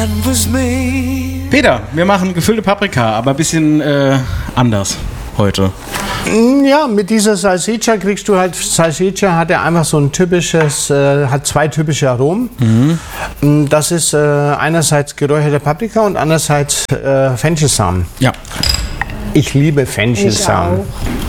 was me. Peter, wir machen gefüllte Paprika, aber ein bisschen anders heute. Ja, mit dieser Salsiccia kriegst du halt, Salsiccia hat ja einfach so ein typisches, hat zwei typische Aromen. Das ist einerseits geräucherte Paprika und andererseits Fenchelsamen. Ja. Ich liebe Fenchelsamen.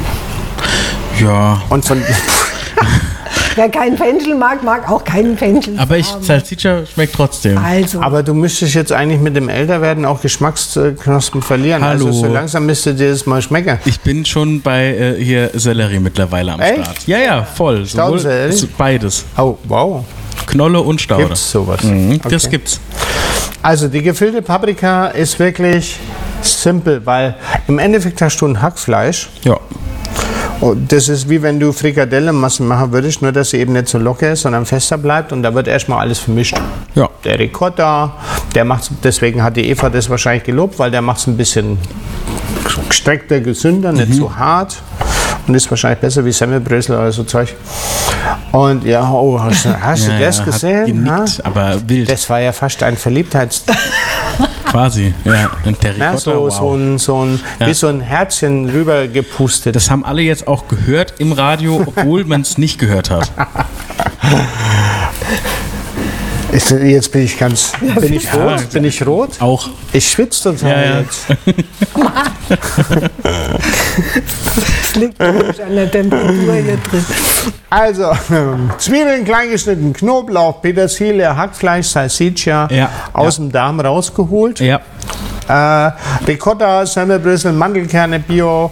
Ja. Und von... Wer keinen Fenchel mag, mag auch keinen Fenchel. Aber Salsiccia schmeckt trotzdem. Also. Aber du müsstest jetzt eigentlich mit dem Älterwerden auch Geschmacksknospen verlieren. Hallo. Also so langsam müsste dir das mal schmecken. Ich bin schon bei hier Sellerie mittlerweile am Echt? Start. Ja, voll. Staudensellerie? Beides. Oh, wow. Knolle und Staude. Gibt's sowas? Das Okay. gibt's. Also die gefüllte Paprika ist wirklich simpel, weil im Endeffekt hast du ein Hackfleisch. Ja. Und das ist wie wenn du Frikadellenmassen machen würdest, nur dass sie eben nicht so locker ist, sondern fester bleibt und da wird erstmal alles vermischt. Ja. Der Ricotta, der macht's, deswegen hat die Eva das wahrscheinlich gelobt, weil der macht es ein bisschen gestreckter, gesünder, nicht so hart und ist wahrscheinlich besser wie Semmelbrösel oder so Zeug. Und ja, oh, hast du das gesehen? Hat genickt, aber wild. Das war ja fast ein Verliebtheits... Quasi. Ja. Und der Na, Ricotta, wie so ein Herzchen rüber gepustet. Das haben alle jetzt auch gehört im Radio, obwohl man es nicht gehört hat. Jetzt bin ich ganz... Bin ich rot? Bin ich rot? Auch. Ich schwitze total jetzt. Das liegt an der Temperatur hier drin. Also, Zwiebeln klein geschnitten, Knoblauch, Petersilie, Hackfleisch, Salsiccia aus dem Darm rausgeholt. Ja. Ricotta, Semmelbrösel, Mandelkerne, Bio,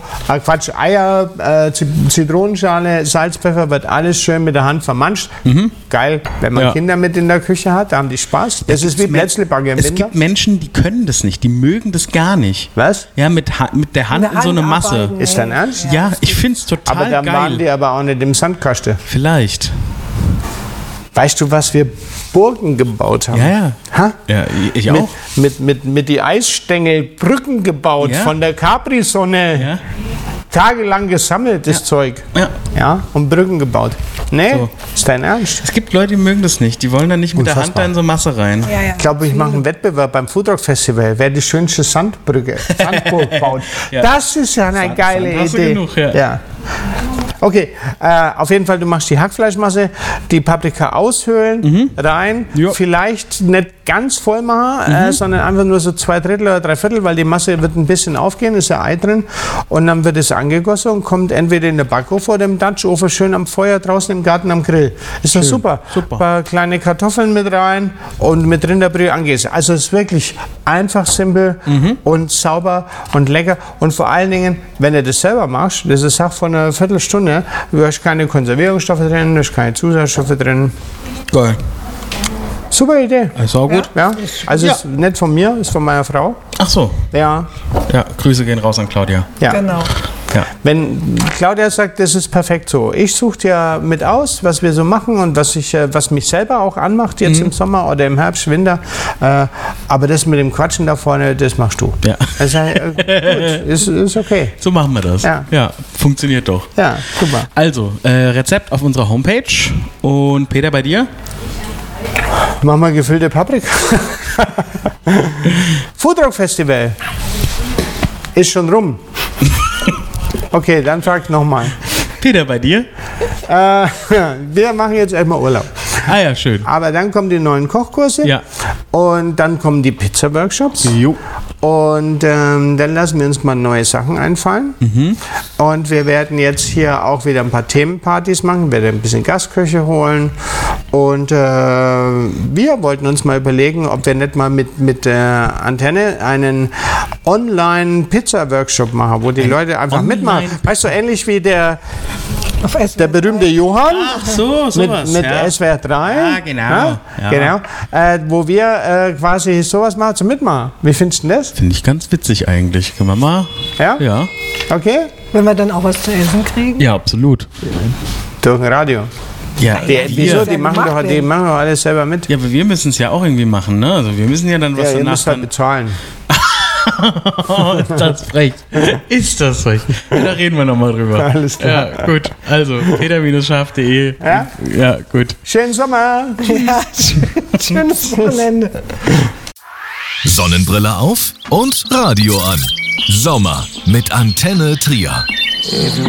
Eier, Zitronenschale, Salz, Pfeffer, wird alles schön mit der Hand vermanscht. Geil, wenn man Kinder mit in der Küche hat, da haben die Spaß. Das ist wie Plätzlebacke im Winter. Es gibt Menschen, die können das nicht, die mögen das gar nicht. Was? Ja, mit der Hand in so eine Masse. arbeiten, Ist dein Ernst? Ja, ich find's total Aber dann geil. waren die aber auch nicht im Sandkasten. Vielleicht. Weißt du, was wir Burgen gebaut haben? Ja. Ha? Ja, ich auch. Mit die Eisstängel Brücken gebaut, Ja. von der Capri-Sonne. Ja. Tagelang gesammelt, das Zeug. Ja. Ja, und Brücken gebaut. Nee, So. ist dein Ernst? Es gibt Leute, die mögen das nicht. Die wollen dann nicht mit der Hand Unfassbar. da in so Masse rein. Ja, ja. Ich glaube, ich mache einen Wettbewerb beim Foodrock Festival. Wer die schönste Sandburg baut. Ja. Das ist ja eine geile Sand hast du Idee. genug, ja. Okay, auf jeden Fall, du machst die Hackfleischmasse, die Paprika aushöhlen, rein, Ja. vielleicht nicht ganz voll machen, sondern einfach nur so 2/3 oder 3/4, weil die Masse wird ein bisschen aufgehen, ist ja Ei drin und dann wird es angegossen und kommt entweder in den Backofen oder im Dutchofen schön am Feuer draußen im Garten am Grill. Ist doch super. super. Ein paar kleine Kartoffeln mit rein und mit Rinderbrühe angegessen. Also es ist wirklich einfach, simpel und sauber und lecker und vor allen Dingen, wenn du das selber machst, das ist eine Sache von einer Viertelstunde, du hast keine Konservierungsstoffe drin, du hast keine Zusatzstoffe drin. Geil. Super Idee. Ist auch gut. Ja, also ist nicht von mir, ist von meiner Frau. Ach so. Ja, Ja, Grüße gehen raus an Claudia. ja. Genau. Ja. Wenn Claudia sagt, das ist perfekt so. Ich suche ja mit aus, was wir so machen und was mich selber auch anmacht jetzt im Sommer oder im Herbst, Winter. Aber das mit dem Quatschen da vorne, das machst du. Ja. Also, gut, ist okay. So machen wir das. Ja. Funktioniert doch. Ja, super. Also, Rezept auf unserer Homepage. Und Peter, bei dir? Machen wir gefüllte Paprika. Foodrock Festival ist schon rum. Okay, dann frag nochmal. Peter, bei dir? Wir machen jetzt erstmal Urlaub. Ah ja, schön. Aber dann kommen die neuen Kochkurse. Ja. Und dann kommen die Pizza-Workshops. Jo. Und dann lassen wir uns mal neue Sachen einfallen. Und wir werden jetzt hier auch wieder ein paar Themenpartys machen. Wir werden ein bisschen Gastköche holen. Und wir wollten uns mal überlegen, ob wir nicht mal mit der Antenne einen Online-Pizza-Workshop machen, wo die Leute einfach mitmachen. Weißt du, ähnlich wie der berühmte Johann. Ach so, sowas. Mit ja. SWR 3. Ja, genau. Ja. Genau. Wo wir quasi sowas machen zum Mitmachen. Wie findest du das? Finde ich ganz witzig eigentlich. Können wir mal? Ja? Ja. Okay? Wenn wir dann auch was zu essen kriegen. Ja, absolut. Durch ein Radio. Ja, Wieso? Ja Die machen doch alles selber mit. Ja, aber wir müssen es ja auch irgendwie machen, ne? Also wir müssen ja dann was Ja, ihr danach müsst halt bezahlen. Oh, ist das frech. Ist das frech. Ja, da reden wir nochmal drüber. Alles klar. Ja, gut. Also, peter-scharf.de. Ja? Ja, gut. Schönen Sommer. Ja, schönes Wochenende. Sonnenbrille auf und Radio an. Sommer mit Antenne Trier.